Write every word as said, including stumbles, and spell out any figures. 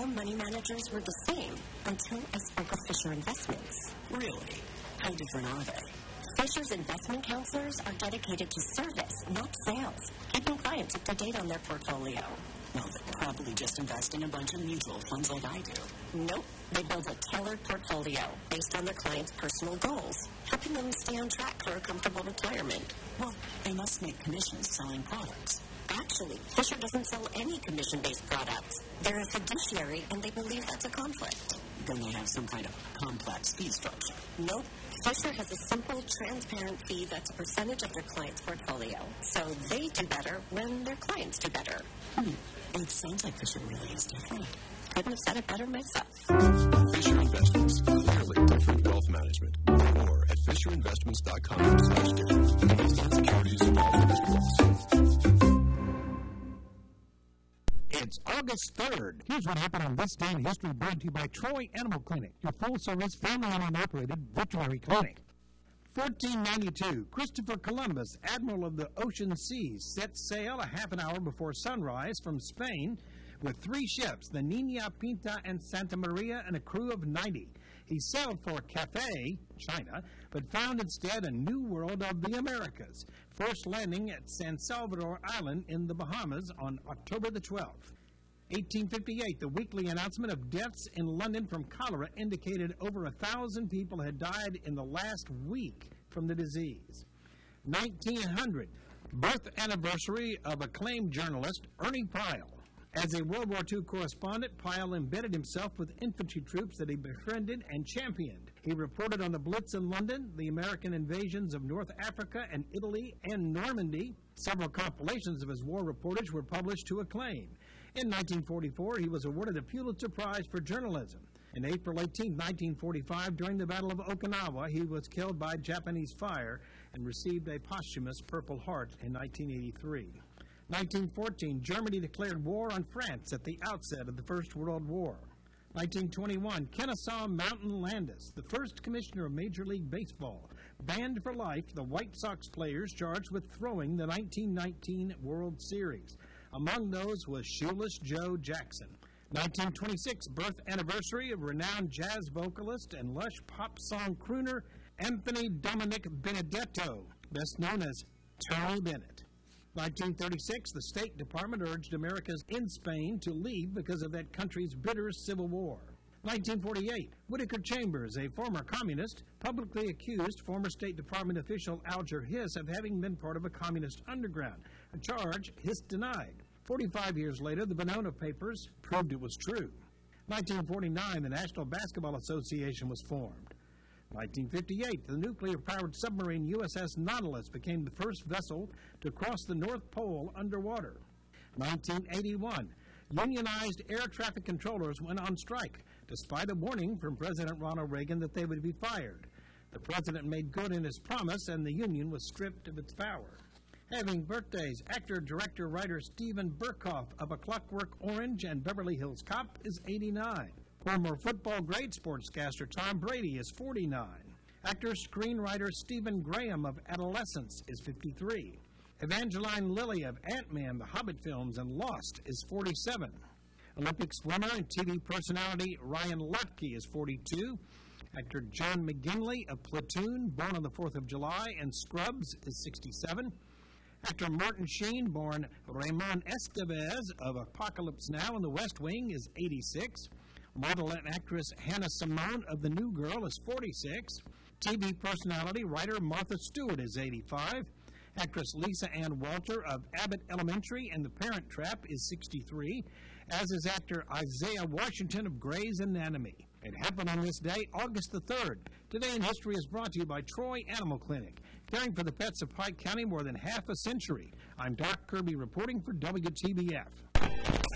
money managers were the same until I spoke of Fisher Investments. Really? How different are they? Fisher's investment counselors are dedicated to service, not sales, keeping clients up to date on their portfolio. Well, they probably just invest in a bunch of mutual funds like I do. Nope. They build a tailored portfolio based on their clients' personal goals, helping them stay on track for a comfortable retirement. Well, they must make commissions selling products. Actually, Fisher doesn't sell any commission-based products. They're a fiduciary, and they believe that's a conflict. Then they have some kind of complex fee structure. Nope. Fisher has a simple, transparent fee that's a percentage of their client's portfolio. So they do better when their clients do better. Hmm. It sounds like Fisher really is different. Couldn't have said it better myself. Fisher Investments. Clearly different wealth management. Learn more at fisher investments dot com slash different. Based on securities involved in this clause. It's August third. Here's what happened on this day in history, brought to you by Troy Animal Clinic, your full-service, family-owned and operated veterinary clinic. fourteen ninety-two, Christopher Columbus, admiral of the ocean seas, set sail a half an hour before sunrise from Spain with three ships, the Niña Pinta and Santa Maria, and a crew of ninety. He sailed for Cathay, China, but found instead a new world of the Americas, first landing at San Salvador Island in the Bahamas on October the twelfth. eighteen fifty-eight, the weekly announcement of deaths in London from cholera indicated over a thousand people had died in the last week from the disease. nineteen hundred, birth anniversary of acclaimed journalist Ernie Pyle. As a World War Two correspondent, Pyle embedded himself with infantry troops that he befriended and championed. He reported on the Blitz in London, the American invasions of North Africa and Italy and Normandy. Several compilations of his war reportage were published to acclaim. In nineteen forty-four, he was awarded the Pulitzer Prize for journalism. On April eighteenth, nineteen forty-five, during the Battle of Okinawa, he was killed by Japanese fire and received a posthumous Purple Heart in nineteen eighty-three. nineteen fourteen, Germany declared war on France at the outset of the First World War. nineteen twenty-one, Kennesaw Mountain Landis, the first commissioner of Major League Baseball, banned for life the White Sox players charged with throwing the nineteen nineteen World Series. Among those was Shoeless Joe Jackson. nineteen twenty-six, birth anniversary of renowned jazz vocalist and lush pop song crooner Anthony Dominic Benedetto, best known as Tony Bennett. nineteen thirty-six, the State Department urged Americans in Spain to leave because of that country's bitter civil war. nineteen forty-eight, Whittaker Chambers, a former communist, publicly accused former State Department official Alger Hiss of having been part of a communist underground, a charge Hiss denied. forty-five years later, the Venona Papers proved it was true. nineteen forty-nine, the National Basketball Association was formed. nineteen fifty-eight, the nuclear-powered submarine U S S Nautilus became the first vessel to cross the North Pole underwater. nineteen eighty-one, unionized air traffic controllers went on strike, despite a warning from President Ronald Reagan that they would be fired. The president made good in his promise, and the union was stripped of its power. Having birthdays, actor, director, writer Stephen Burkhoff of A Clockwork Orange and Beverly Hills Cop is eighty-nine. Former football great sportscaster Tom Brady is forty-nine. Actor, screenwriter Stephen Graham of Adolescence is fifty-three. Evangeline Lilly of Ant-Man, the Hobbit films, and Lost is forty-seven. Olympic swimmer and T V personality Ryan Lochte is forty-two. Actor John McGinley of Platoon, born on the fourth of July, and Scrubs is sixty-seven. Actor Martin Sheen, born Ramon Estevez of Apocalypse Now and The West Wing, is eighty-six. Model and actress Hannah Simone of The New Girl is forty-six. T V personality, writer Martha Stewart is eighty-five. Actress Lisa Ann Walter of Abbott Elementary and The Parent Trap is sixty-three, as is actor Isaiah Washington of Grey's Anatomy. It happened on this day, August the third. Today in History is brought to you by Troy Animal Clinic, caring for the pets of Pike County more than half a century. I'm Doc Kirby reporting for W T B F.